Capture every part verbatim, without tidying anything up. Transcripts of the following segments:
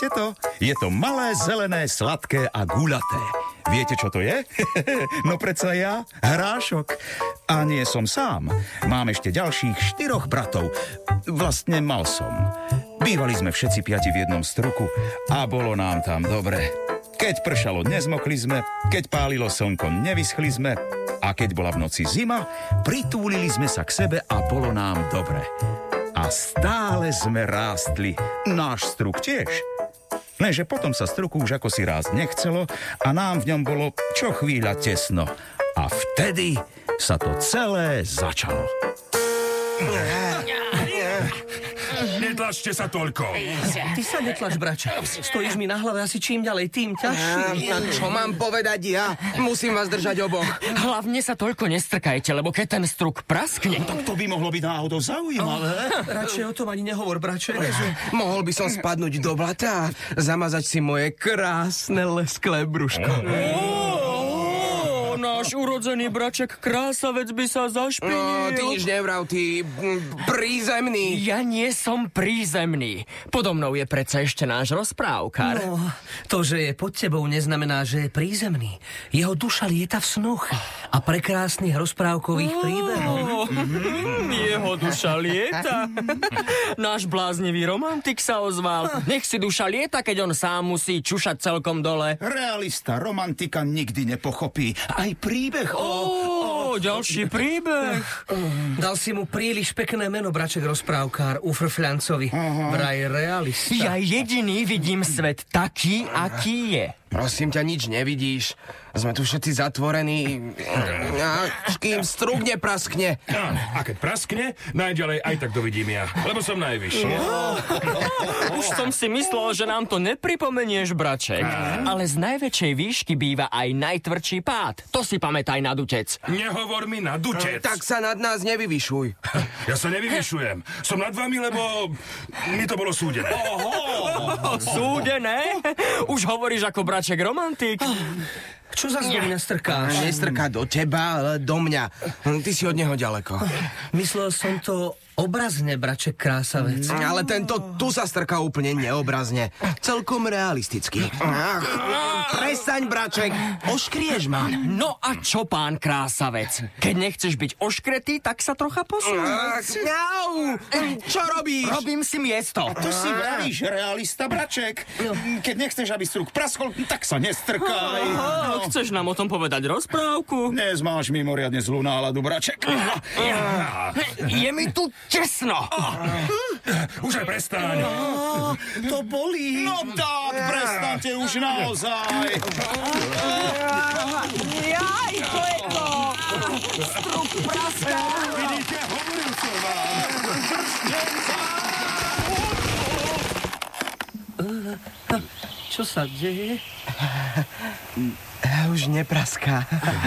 Vidíte to? Je to malé, zelené, sladké a guľaté. Viete, čo to je? No predsa ja, hrášok. A nie som sám. Mám ešte ďalších štyroch bratov. Vlastne mal som. Bývali sme všetci piati v jednom struku a bolo nám tam dobre. Keď pršalo, nezmokli sme, keď pálilo slnko, nevyschli sme a keď bola v noci zima, pritúlili sme sa k sebe a bolo nám dobre. A stále sme rástli. Náš struk tiež. Lenže potom sa struku už ako si rásť nechcelo a nám v ňom bolo čo chvíľa tesno. A vtedy sa to celé začalo. Netlačte sa toľko. Ty sa netlač, brače. Stojíš mi na hlave asi čím ďalej, tým ťažšie. A čo mám povedať ja? Musím vás držať oboch. Hlavne sa toľko nestrkajte, lebo keď ten struk praskne... Tak to by mohlo byť náhodou zaujímavé. Radšej o tom ani nehovor, brače. Mohol by som spadnúť do blata a zamazať si moje krásne lesklé brúško. Náš urodzený braček Krásavec by sa zašpinil. No, ty nič nevrav, ty prízemný. Ja nie som prízemný. Podo mnou je predsa ešte náš rozprávkar. No, to, že je pod tebou, neznamená, že je prízemný. Jeho duša lieta v snoch a prekrásnych rozprávkových príbehov. Mm, jeho duša lieta. Náš bláznivý romantik sa ozval. Nech si duša lieta, keď on sám musí čušať celkom dole. Realista, romantika nikdy nepochopí. Aj príbeh o... Ó, ďalší príbeh. Dal si mu príliš pekné meno, braček rozprávkár, Ufrfľancovi. Vraj realista. Ja jediný vidím svet taký, aký je. Prosím ťa, nič nevidíš. Sme tu všetci zatvorení. A kým struk nepraskne. A keď praskne, najďalej aj tak dovidím ja. Lebo som najvyšší. Už som si myslel, že nám to nepripomenieš, braček. Ale z najväčšej výšky býva aj najtvrdší pád. To si pamätaj, nadutec. Nehovor mi na dutec. Tak sa nad nás nevyvyšuj. Ja sa nevyvyšujem. Som nad vami, lebo mi to bolo súdené. Súdené? Už hovoríš ako braček romantik. Čo za zdo mi nastrkáš? Nestrká do teba, ale do mňa. Ty si od neho ďaleko. Myslel som to obrazne, braček Krásavec. Ale tento tu sa strká úplne neobrazne. Celkom realisticky. Ach, prestaň, braček. Oškrieš ma. No a čo, pán Krásavec? Keď nechceš byť oškretý, tak sa trocha posun. Ňau! Čo robíš? Robím si miesto. To si vravíš, realista, braček. Keď nechceš, aby struk praskol, tak sa nestrkaj. No. Chceš nám o tom povedať rozprávku? Dnes máš mimoriadne zlú náladu, braček. Je mi tu tesno. Už aj prestaň. To bolí. No tak, prestaňte už naozaj. Jaj, to je to. Struk praská. Vidíte, hovoril som vám. Čo sa deje? Už nepraská.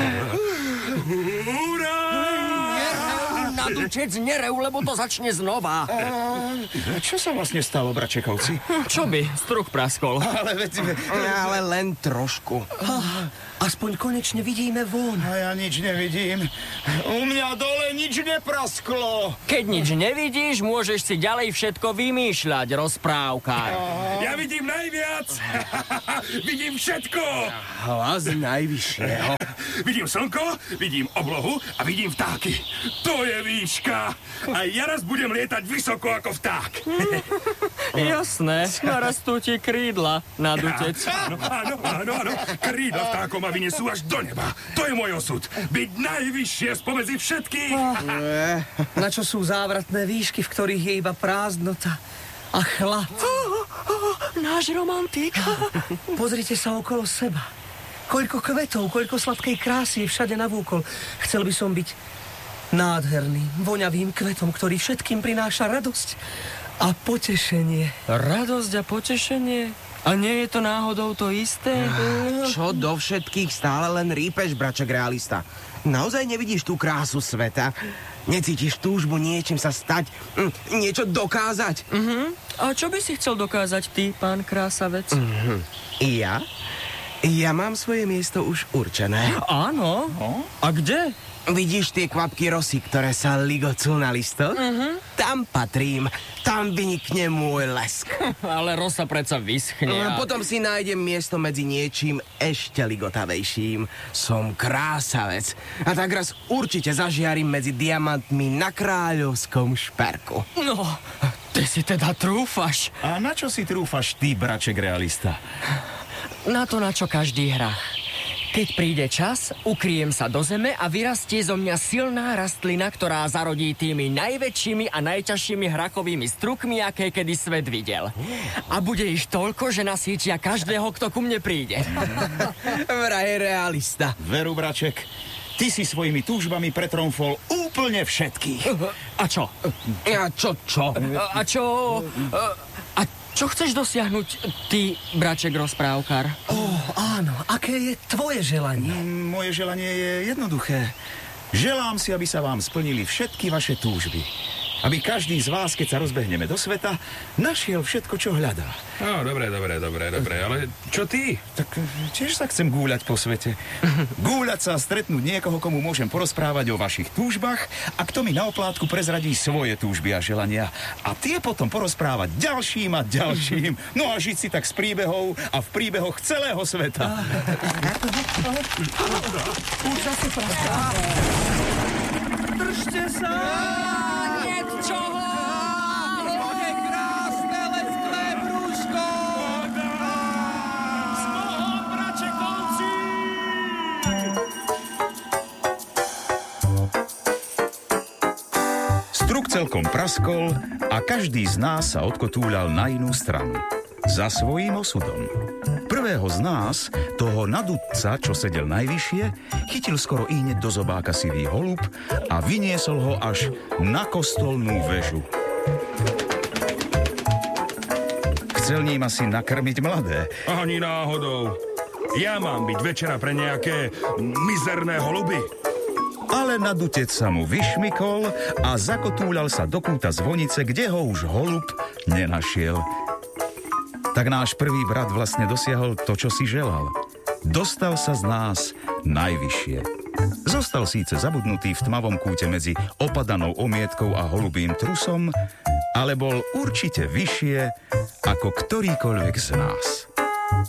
Hurá! Nadutec, nerev, lebo to začne znova. Čo sa vlastne stalo, bračekovci? Čo by? Struk praskol. Ale veď... Ale len trošku. Aspoň konečne vidíme von. A ja nič nevidím. U mňa dole nič neprasklo. Keď nič nevidíš, môžeš si ďalej všetko vymýšľať, rozprávkár. Ja vidím najviac. Vidím všetko. Hlas najvyššieho. Vidím slnko, vidím oblohu a vidím vtáky. To je výška. A ja raz budem lietať vysoko ako vták. Jasné, narastú ti krídla, nadutec. Áno, áno, áno, áno. Krídla vtákom ma vyniesú až do neba. To je môj osud. Byť najvyššie spomedzi všetkých. Na čo sú závratné výšky, v ktorých je iba prázdnota a chlad? Náš romantik. Pozrite sa okolo seba. Koľko kvetov, koľko sladkej krásy je všade navúkol. Chcel by som byť nádherným, voňavým kvetom, ktorý všetkým prináša radosť a potešenie. Radosť a potešenie? A nie je to náhodou to isté? Čo do všetkých stále len rípeš, braček realista? Naozaj nevidíš tú krásu sveta? Necítiš túžbu niečím sa stať? Niečo dokázať? Uh-huh. A čo by si chcel dokázať ty, pán Krásavec? Uh-huh. Ja? Ja mám svoje miesto už určené. Áno? A kde? Vidíš tie kvapky rosy, ktoré sa ligocú na listoch? Uh-huh. Tam patrím. Tam vynikne môj lesk. Ale rosa predsa vyschne. A... Potom si nájdem miesto medzi niečím ešte ligotavejším. Som krásavec. A tak raz určite zažiarím medzi diamantmi na kráľovskom šperku. No, ty si teda trúfaš. A na čo si trúfaš ty, braček realista? Na to, na čo každý hrá. Keď príde čas, ukryjem sa do zeme a vyrastie zo mňa silná rastlina, ktorá zarodí tými najväčšími a najťažšími hrakovými strukmi, aké kedy svet videl. A bude ich toľko, že nasýtia každého, kto ku mne príde. Vraj realista. Veru, braček, ty si svojimi túžbami pretromfol úplne všetkých. A čo? A čo, čo? A čo? A čo chceš dosiahnuť ty, braček rozprávkar? Ó, oh, áno. Aké je tvoje želanie? Moje želanie je jednoduché. Želám si, aby sa vám splnili všetky vaše túžby. Aby každý z vás, keď sa rozbehneme do sveta, našiel všetko, čo hľadá. No, dobre, dobre, dobre, dobre, ale čo ty? Tak tiež sa chcem gúľať po svete. Gúľať sa a stretnúť niekoho, komu môžem porozprávať o vašich túžbách a kto mi na oplátku prezradí svoje túžby a želania. A tie potom porozprávať ďalším a ďalším. No a žiť si tak z príbehov a v príbehoch celého sveta. Držte sa! Čoho? Moje krásne lesklé brúško! Z toho, brače konci! Struk celkom praskol a každý z nás sa odkotúľal na inú stranu. Za svojím osudom. Prvého z nás, toho nadutca, čo sedel najvyššie, chytil skoro ihneď do zobáka sivý holub a vyniesol ho až na kostolnú väžu. Chcel ním asi nakrmiť mladé. Ani náhodou. Ja mám byť večera pre nejaké mizerné holuby. Ale nadutec sa mu vyšmykol a zakotúľal sa do kúta zvonice, kde ho už holub nenašiel. Tak náš prvý brat vlastne dosiahol to, čo si želal. Dostal sa z nás najvyššie. Zostal síce zabudnutý v tmavom kúte medzi opadanou omietkou a holubým trusom, ale bol určite vyššie ako ktorýkoľvek z nás.